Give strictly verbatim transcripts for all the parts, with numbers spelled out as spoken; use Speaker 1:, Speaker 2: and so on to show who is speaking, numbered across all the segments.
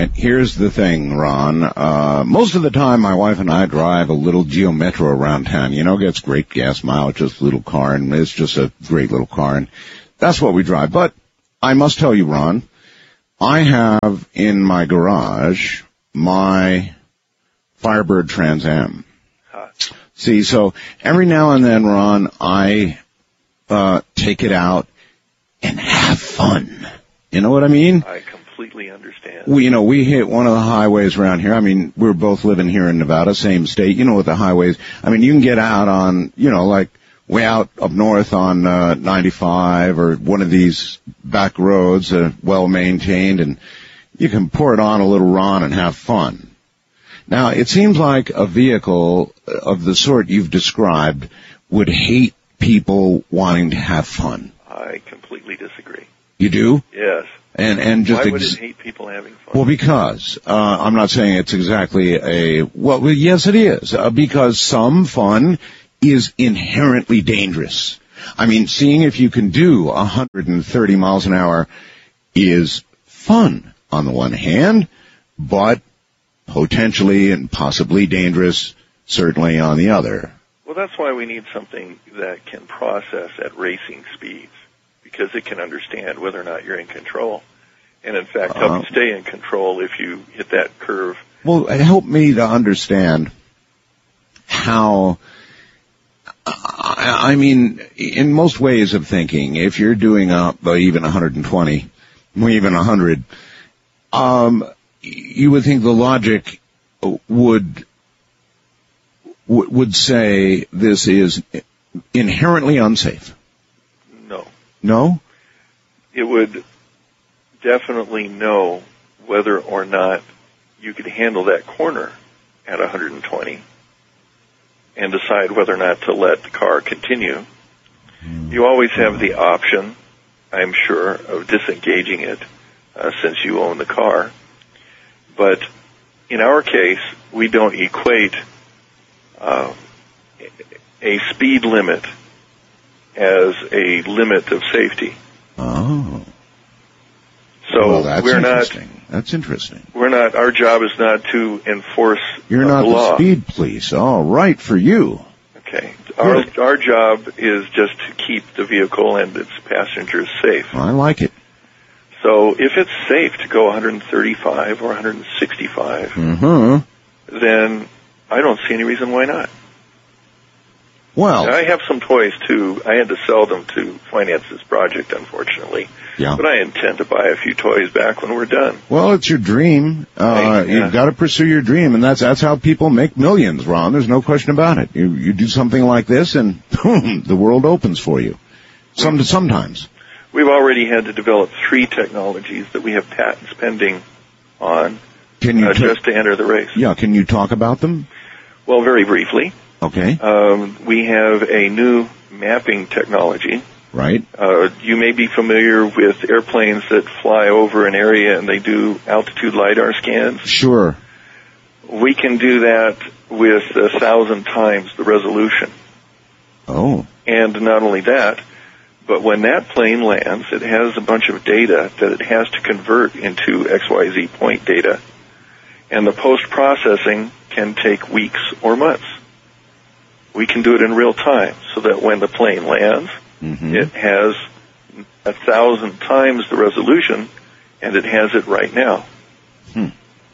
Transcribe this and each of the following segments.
Speaker 1: right, here's the thing, Ron. Uh, most of the time, my wife and I drive a little Geo Metro around town. You know, gets great gas mileage, just a little car, and it's just a great little car, and that's what we drive. But I must tell you, Ron, I have in my garage my Firebird Trans Am. Huh. See, so every now and then, Ron, I uh take it out and have fun. You know what I mean?
Speaker 2: I completely understand.
Speaker 1: We, you know, we hit one of the highways around here. I mean, we're both living here in Nevada, same state. You know what the highways, I mean, you can get out on, you know, like way out up north on uh ninety-five or one of these back roads, uh, well maintained, and you can pour it on a little, Ron, and have fun. Now, it seems like a vehicle of the sort you've described would hate people wanting to have fun.
Speaker 2: I completely disagree.
Speaker 1: You do?
Speaker 2: Yes.
Speaker 1: And and just
Speaker 2: why would
Speaker 1: ex-
Speaker 2: it hate people having fun?
Speaker 1: Well, because uh I'm not saying it's exactly a well. Yes, it is uh, because some fun is inherently dangerous. I mean, seeing if you can do one hundred thirty miles an hour is fun on the one hand, but potentially and possibly dangerous certainly on the other.
Speaker 2: Well, that's why we need something that can process at racing speeds, because it can understand whether or not you're in control, and in fact help uh, you stay in control if you hit that curve.
Speaker 1: Well, help me to understand how, I mean, in most ways of thinking, if you're doing up uh, even one hundred twenty, even one hundred, um, you would think the logic would would say this is inherently unsafe.
Speaker 2: No.
Speaker 1: No?
Speaker 2: It would definitely know whether or not you could handle that corner at one hundred twenty and decide whether or not to let the car continue. You always have the option, I'm sure, of disengaging it uh, since you own the car. But in our case, we don't equate uh, a speed limit as a limit of safety.
Speaker 1: Oh.
Speaker 2: So
Speaker 1: well, that's
Speaker 2: we're
Speaker 1: interesting.
Speaker 2: not.
Speaker 1: That's interesting.
Speaker 2: We're not. Our job is not to enforce.
Speaker 1: You're
Speaker 2: uh,
Speaker 1: not
Speaker 2: the,
Speaker 1: the
Speaker 2: law.
Speaker 1: speed police. All right, for you.
Speaker 2: Okay. Our our job is just to keep the vehicle and its passengers safe.
Speaker 1: I like it.
Speaker 2: So if it's safe to go one hundred thirty-five or one hundred sixty-five,
Speaker 1: mm-hmm.
Speaker 2: then I don't see any reason why not.
Speaker 1: Well,
Speaker 2: I have some toys, too. I had to sell them to finance this project, unfortunately.
Speaker 1: Yeah.
Speaker 2: But I intend to buy a few toys back when we're done.
Speaker 1: Well, it's your dream. Uh,
Speaker 2: right, yeah.
Speaker 1: You've got to pursue your dream, and that's that's how people make millions, Ron. There's no question about it. You, you do something like this, and boom, the world opens for you. Some Sometimes.
Speaker 2: We've already had to develop three technologies that we have patents pending on
Speaker 1: Can you
Speaker 2: uh,
Speaker 1: t-
Speaker 2: just to enter the race.
Speaker 1: Yeah, can you talk about them?
Speaker 2: Well, very briefly.
Speaker 1: Okay.
Speaker 2: Um, we have a new mapping technology.
Speaker 1: Right.
Speaker 2: Uh, you may be familiar with airplanes that fly over an area and they do altitude LiDAR scans.
Speaker 1: Sure.
Speaker 2: We can do that with a thousand times the resolution.
Speaker 1: Oh.
Speaker 2: And not only that, but when that plane lands, it has a bunch of data that it has to convert into X Y Z point data. And the post-processing can take weeks or months. We can do it in real time so that when the plane lands, mm-hmm. it has a thousand times the resolution, and it has it right now.
Speaker 1: Hmm.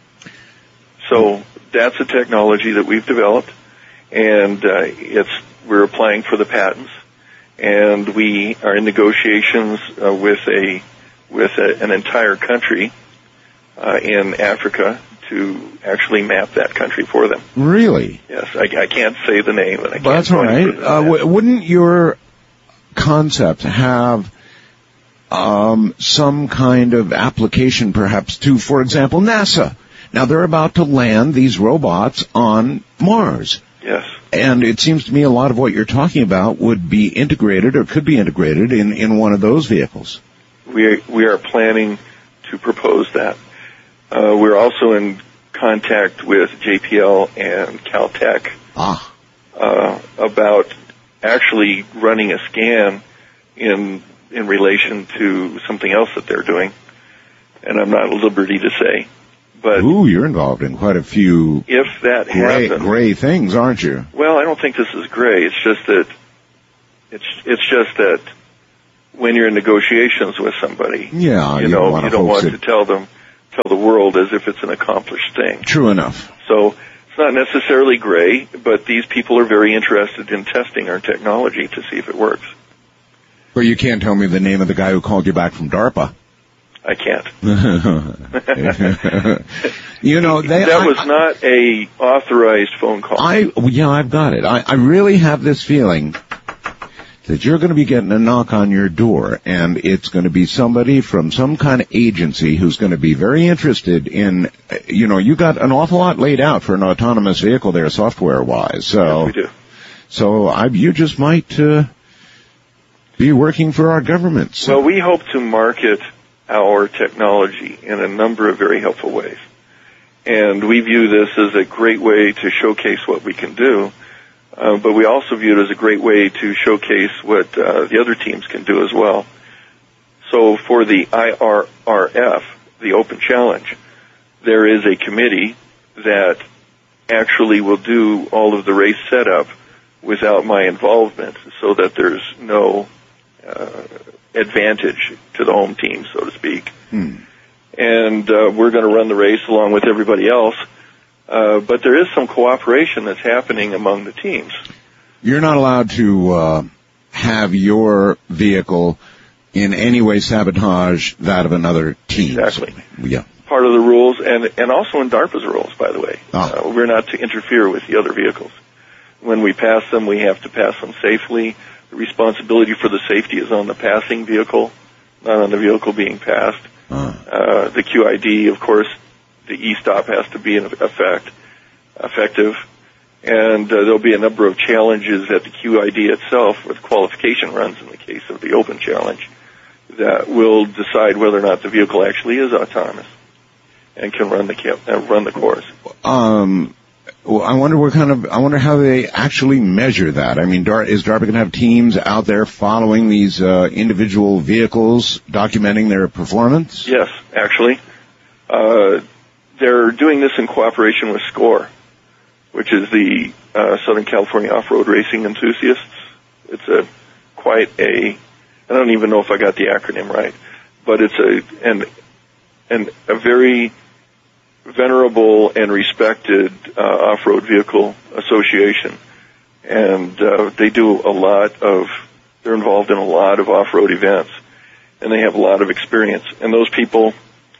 Speaker 2: So that's a technology that we've developed, and uh, it's we're applying for the patents, and we are in negotiations uh, with a with a, an entire country uh, in Africa to actually map that country for them.
Speaker 1: Really?
Speaker 2: Yes, I, I can't say the name, and I can't.
Speaker 1: Well, that's all right. Uh, w- wouldn't your concept have um, some kind of application, perhaps, to, for example, NASA? Now they're about to land these robots on Mars.
Speaker 2: Yes.
Speaker 1: And it seems to me a lot of what you're talking about would be integrated or could be integrated in, in one of those vehicles.
Speaker 2: We are, we are planning to propose that. Uh, we're also in contact with J P L and Caltech
Speaker 1: ah.
Speaker 2: uh, about actually running a scan in in relation to something else that they're doing, and I'm not at liberty to say. But
Speaker 1: ooh, you're involved in quite a few
Speaker 2: if that
Speaker 1: gray,
Speaker 2: happens,
Speaker 1: gray things, aren't you?
Speaker 2: well, I don't think this is gray. It's just that it's it's just that when you're in negotiations with somebody,
Speaker 1: Yeah,
Speaker 2: you
Speaker 1: you
Speaker 2: know,
Speaker 1: don't want
Speaker 2: you
Speaker 1: to
Speaker 2: don't
Speaker 1: hoax
Speaker 2: want
Speaker 1: it.
Speaker 2: to tell them, tell the world as if it's an accomplished thing.
Speaker 1: True enough.
Speaker 2: So it's not necessarily gray, but these people are very interested in testing our technology to see if it works.
Speaker 1: Well, you can't tell me the name of the guy who called you back from DARPA.
Speaker 2: I can't.
Speaker 1: You know, they,
Speaker 2: that
Speaker 1: I,
Speaker 2: was not a authorized phone call.
Speaker 1: I, yeah, I've got it. I, I really have this feeling that you're going to be getting a knock on your door, and it's going to be somebody from some kind of agency who's going to be very interested in, you know, you got an awful lot laid out for an autonomous vehicle there, software-wise. So,
Speaker 2: yes, we do.
Speaker 1: So I, you just might uh, be working for our government. So.
Speaker 2: Well, we hope to market our technology in a number of very helpful ways. And we view this as a great way to showcase what we can do, uh, but we also view it as a great way to showcase what uh, the other teams can do as well. So for the I R R F, the Open Challenge, there is a committee that actually will do all of the race setup without my involvement, so that there's no uh, advantage to the home team, so to speak.
Speaker 1: Hmm.
Speaker 2: And uh, we're going to run the race along with everybody else. Uh, but there is some cooperation that's happening among the teams.
Speaker 1: You're not allowed to uh, have your vehicle in any way sabotage that of another team.
Speaker 2: Exactly.
Speaker 1: Yeah.
Speaker 2: Part of the rules, and, and also in DARPA's rules, by the way.
Speaker 1: Oh.
Speaker 2: Uh, we're not to interfere with the other vehicles. When we pass them, we have to pass them safely. The responsibility for the safety is on the passing vehicle, not on the vehicle being passed.
Speaker 1: Uh.
Speaker 2: Uh, the Q I D, of course, the e-stop has to be in effect, effective. And uh, there'll be a number of challenges at the Q I D itself with qualification runs in the case of the Open Challenge that will decide whether or not the vehicle actually is autonomous and can run the camp, uh, run the course.
Speaker 1: Um, well, I wonder what kind of, I wonder how they actually measure that. I mean, Dar- is DARPA going to have teams out there following these uh, individual vehicles, documenting their performance?
Speaker 2: Yes, actually. Uh, they're doing this in cooperation with SCORE, which is the uh, Southern California Off-Road Racing Enthusiasts. It's a quite a, I don't even know if I got the acronym right, but it's a an, an a very venerable and respected uh, off-road vehicle association, and uh, they do a lot of, they're involved in a lot of off-road events, and they have a lot of experience. And those people,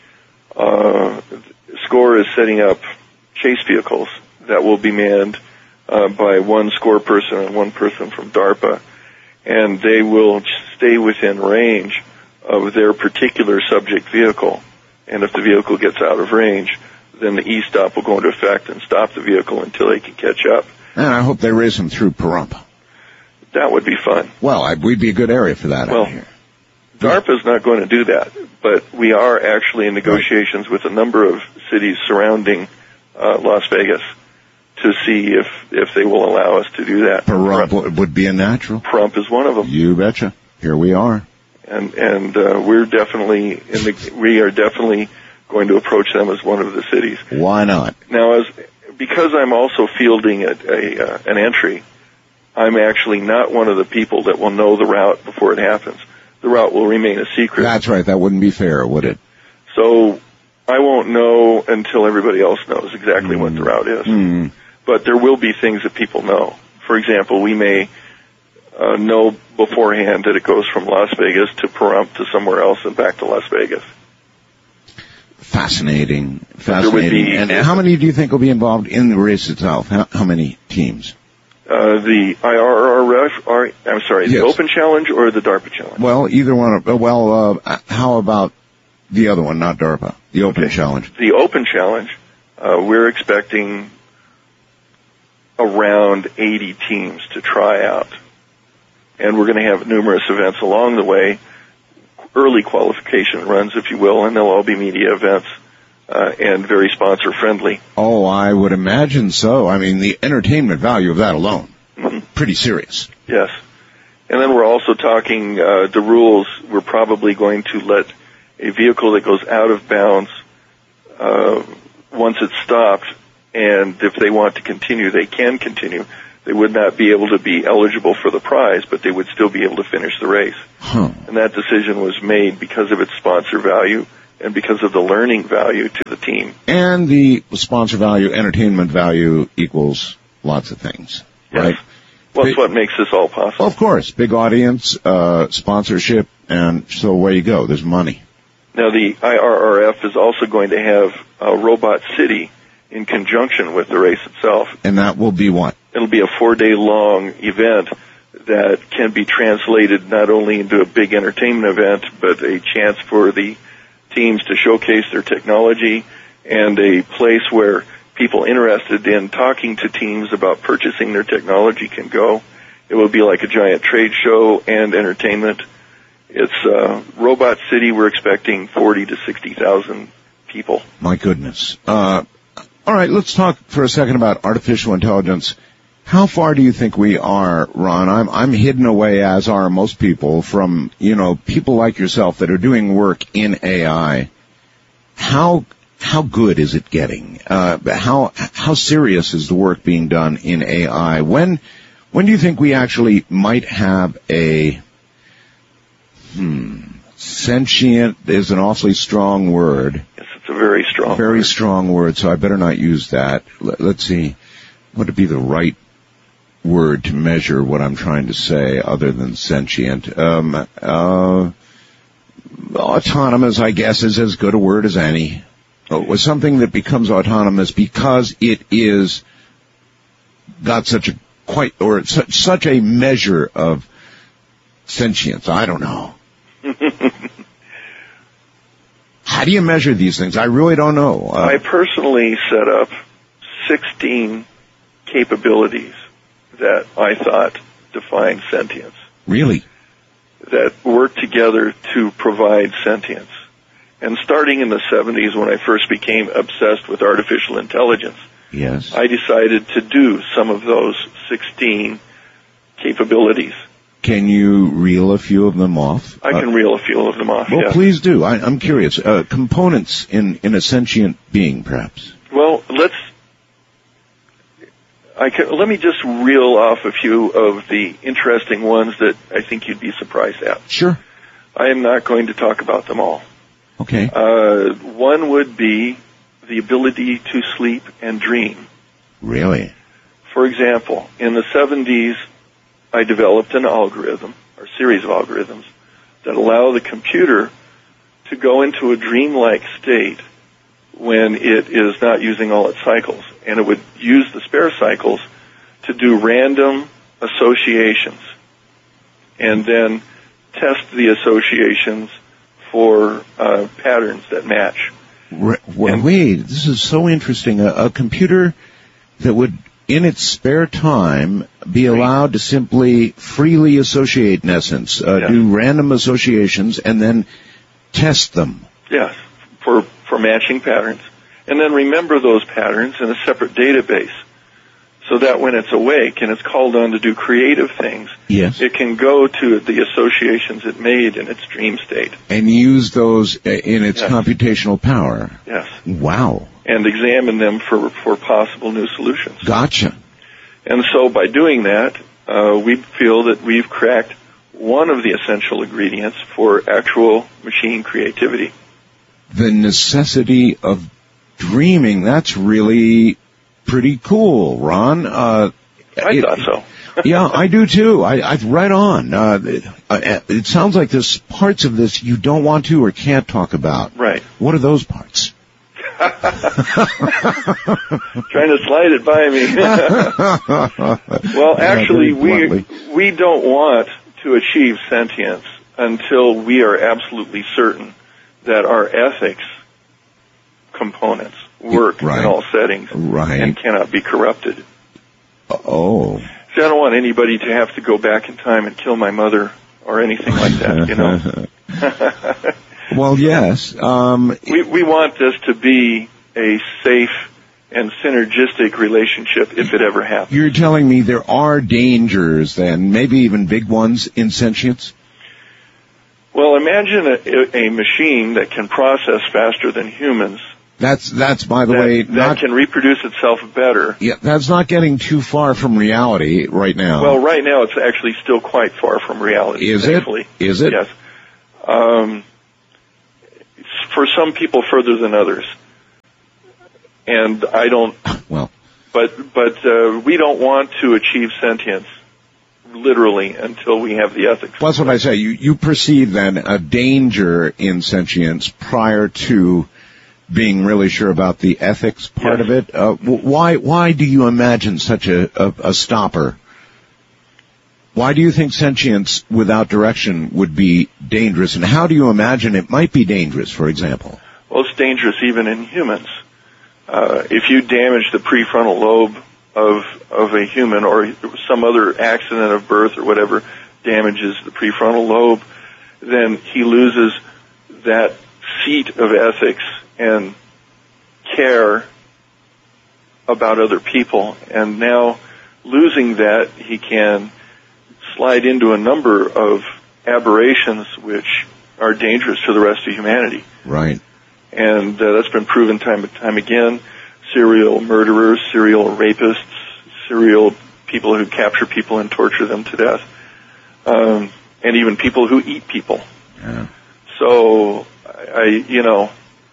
Speaker 2: uh, SCORE is setting up chase vehicles that will be manned uh, by one SCORE person and one person from DARPA, and they will stay within range of their particular subject vehicle. And if the vehicle gets out of range, then the e-stop will go into effect and stop the vehicle until they can catch up.
Speaker 1: And I hope they race them through Pahrump.
Speaker 2: That would be fun.
Speaker 1: Well, I, we'd be a good area for that
Speaker 2: well,
Speaker 1: out here.
Speaker 2: DARPA's not going to do that, but we are actually in negotiations with a number of cities surrounding uh, Las Vegas to see if, if they will allow us to do that.
Speaker 1: Pahrump Pahrump would be a natural.
Speaker 2: Pahrump is one of them.
Speaker 1: You betcha. Here we are.
Speaker 2: And and uh, we're definitely in the we are definitely going to approach them as one of the cities.
Speaker 1: Why not?
Speaker 2: Now, as because I'm also fielding a, a uh, an entry, I'm actually not one of the people that will know the route before it happens. The route will remain a secret.
Speaker 1: That's right. That wouldn't be fair, would it?
Speaker 2: So I won't know until everybody else knows exactly mm. what the route is.
Speaker 1: Mm.
Speaker 2: But there will be things that people know. For example, we may uh, know beforehand that it goes from Las Vegas to Pahrump to somewhere else and back to Las Vegas.
Speaker 1: Fascinating. Fascinating.
Speaker 2: Be,
Speaker 1: and how many do you think will be involved in the race itself? How, how many teams?
Speaker 2: Uh, the I R R F, or, I'm sorry, yes. The Open Challenge or the DARPA Challenge?
Speaker 1: Well, either one. Well, uh, how about the other one, not DARPA, the Open
Speaker 2: okay.
Speaker 1: Challenge?
Speaker 2: The Open Challenge, uh, we're expecting around eighty teams to try out. And we're going to have numerous events along the way, early qualification runs, if you will, and they'll all be media events uh, and very sponsor-friendly.
Speaker 1: Oh, I would imagine so. I mean, the entertainment value of that alone,
Speaker 2: mm-hmm.
Speaker 1: pretty serious.
Speaker 2: Yes. And then we're also talking uh, the rules. We're probably going to let a vehicle that goes out of bounds uh, once it's stopped, and if they want to continue, they can continue. They would not be able to be eligible for the prize, but they would still be able to finish the race.
Speaker 1: Huh.
Speaker 2: And that decision was made because of its sponsor value and because of the learning value to the team.
Speaker 1: And the sponsor value, entertainment value equals lots of things,
Speaker 2: yes.
Speaker 1: right?
Speaker 2: Well,
Speaker 1: Big,
Speaker 2: that's what makes this all possible.
Speaker 1: well, of course, big audience, uh, sponsorship, and so away you go. There's money.
Speaker 2: Now, the I R R F is also going to have a Robot City in conjunction with the race itself.
Speaker 1: And that will be what?
Speaker 2: It'll be a four-day-long event that can be translated not only into a big entertainment event, but a chance for the teams to showcase their technology and a place where people interested in talking to teams about purchasing their technology can go. It will be like a giant trade show and entertainment. It's uh, Robot City. We're expecting forty to sixty thousand people.
Speaker 1: My goodness. Uh, all right, let's talk for a second about artificial intelligence. How far do you think we are, Ron? I'm, I'm hidden away, as are most people, from, you know, people like yourself that are doing work in A I. How, how good is it getting? Uh, how, how serious is the work being done in A I? When, when do you think we actually might have a, hmm, sentient is an awfully strong word.
Speaker 2: Yes, it's a very strong
Speaker 1: Very
Speaker 2: word.
Speaker 1: strong word, so I better not use that. Let's see. What would be the right word to measure what I'm trying to say other than sentient? Um, uh, autonomous, I guess, is as good a word as any. It was something that becomes autonomous because it is got such a quite, or such, such a measure of sentience. I don't know. How do you measure these things? I really don't know. Uh,
Speaker 2: I personally set up sixteen capabilities that I thought define sentience,
Speaker 1: really?
Speaker 2: that work together to provide sentience. And starting in the seventies, when I first became obsessed with artificial intelligence,
Speaker 1: Yes.
Speaker 2: I decided to do some of those sixteen capabilities.
Speaker 1: Can you reel a few of them off?
Speaker 2: I can
Speaker 1: uh,
Speaker 2: reel a few of them off,
Speaker 1: Well,
Speaker 2: yes.
Speaker 1: please do. I, I'm curious. Uh, components in, in a sentient being, perhaps.
Speaker 2: Well, let's. I can, let me just reel off a few of the interesting ones that I think you'd be surprised at.
Speaker 1: Sure.
Speaker 2: I am not going to talk about them all.
Speaker 1: Okay.
Speaker 2: Uh, one would be the ability to sleep and dream.
Speaker 1: Really?
Speaker 2: For example, in the seventies, I developed an algorithm, or series of algorithms, that allow the computer to go into a dreamlike state when it is not using all its cycles. And it would use the spare cycles to do random associations and then test the associations for uh, patterns that match.
Speaker 1: Re- well, wait, this is so interesting. A, a computer that would, in its spare time, be allowed to simply freely associate, in essence, uh,
Speaker 2: Yes.
Speaker 1: do random associations and then test them.
Speaker 2: Yes, for, for matching patterns. And then remember those patterns in a separate database so that when it's awake and it's called on to do creative things,
Speaker 1: Yes.
Speaker 2: it can go to the associations it made in its dream state.
Speaker 1: And use those uh, in its
Speaker 2: Yes.
Speaker 1: computational power.
Speaker 2: Yes.
Speaker 1: Wow.
Speaker 2: And examine them for, for possible new solutions.
Speaker 1: Gotcha.
Speaker 2: And so by doing that, uh, we feel that we've cracked one of the essential ingredients for actual machine creativity.
Speaker 1: The necessity of dreaming, that's really pretty cool, Ron. Uh,
Speaker 2: I
Speaker 1: it,
Speaker 2: thought so.
Speaker 1: Yeah, I do too. I, I right on. Uh, it, uh, it sounds like there's parts of this you don't want to or can't talk about.
Speaker 2: Right.
Speaker 1: What are those parts?
Speaker 2: Trying to slide it by me. Well, actually, we we don't want to achieve sentience until we are absolutely certain that our ethics components work
Speaker 1: Right.
Speaker 2: in all settings
Speaker 1: Right.
Speaker 2: and cannot be corrupted.
Speaker 1: Oh.
Speaker 2: See, I don't want anybody to have to go back in time and kill my mother or anything like that, you know.
Speaker 1: Well, yes. Um,
Speaker 2: we we want this to be a safe and synergistic relationship if it ever happens.
Speaker 1: you're telling me there are dangers then, maybe even big ones, in sentience?
Speaker 2: Well, imagine a, a machine that can process faster than humans
Speaker 1: That's, that's, by the
Speaker 2: that,
Speaker 1: way,
Speaker 2: that
Speaker 1: not,
Speaker 2: can reproduce itself better.
Speaker 1: Yeah, that's not getting too far from reality right now.
Speaker 2: Well, right now it's actually still quite far from reality.
Speaker 1: Is
Speaker 2: thankfully.
Speaker 1: it? Is it?
Speaker 2: Yes. Um, for some people further than others. And I don't,
Speaker 1: well,
Speaker 2: but, but, uh, we don't want to achieve sentience, literally, until we have the ethics.
Speaker 1: Well, that's what I say. You, you perceive then a danger in sentience prior to being really sure about the ethics part
Speaker 2: yes.
Speaker 1: of it. Uh, why, why do you imagine such a, a, a stopper? Why do you think sentience without direction would be dangerous? And how do you imagine it might be dangerous, for example?
Speaker 2: Well, it's dangerous even in humans. Uh, if you damage the prefrontal lobe of, of a human, or some other accident of birth or whatever damages the prefrontal lobe, then he loses that seat of ethics and care about other people. And now, losing that, he can slide into a number of aberrations which are dangerous to the rest of humanity.
Speaker 1: Right.
Speaker 2: And uh, that's been proven time and time again. Serial murderers, serial rapists, serial people who capture people and torture them to death, um, and even people who eat people.
Speaker 1: Yeah.
Speaker 2: So, I, you know,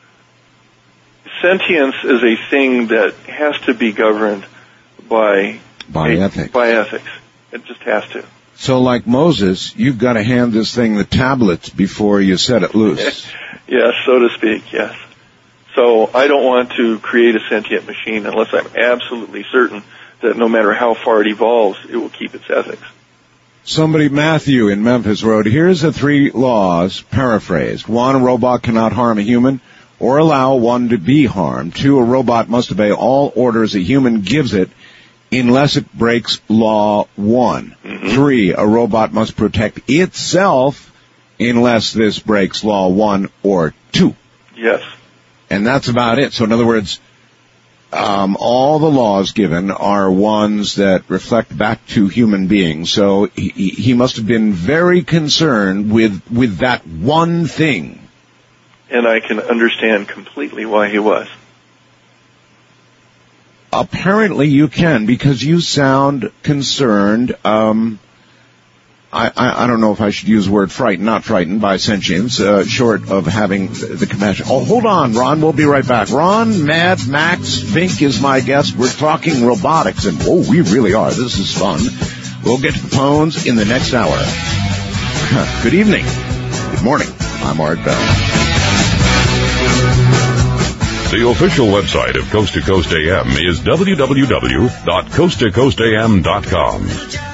Speaker 2: sentience is a thing that has to be governed by
Speaker 1: by
Speaker 2: a,
Speaker 1: ethics.
Speaker 2: By ethics, it just has to.
Speaker 1: So, like Moses, you've got to hand this thing the tablets before you set it loose.
Speaker 2: Yes, so to speak. Yes. So I don't want to create a sentient machine unless I'm absolutely certain that no matter how far it evolves, it will keep its ethics.
Speaker 1: Somebody, Matthew in Memphis, wrote, here's the three laws, paraphrased. One, a robot cannot harm a human or allow one to be harmed. Two, a robot must obey all orders a human gives it unless it breaks law one. Mm-hmm. Three, a robot must protect itself unless this breaks law one or two.
Speaker 2: Yes.
Speaker 1: And that's about it. So in other words, um, all the laws given are ones that reflect back to human beings. So he, he must have been very concerned with, with that one thing.
Speaker 2: And I can understand completely why he was.
Speaker 1: Apparently you can, because you sound concerned. Um, I, I, I don't know if I should use the word frightened, not frightened by sentience, uh, short of having the, the compassion. Oh, hold on, Ron. We'll be right back. Ron, Mad Max Fink is my guest. We're talking robotics, and oh, we really are. This is fun. We'll get to the phones in the next hour. Good evening. Good morning. I'm Art Bell.
Speaker 3: The official website of Coast to Coast A M is w w w dot coast to coast a m dot com.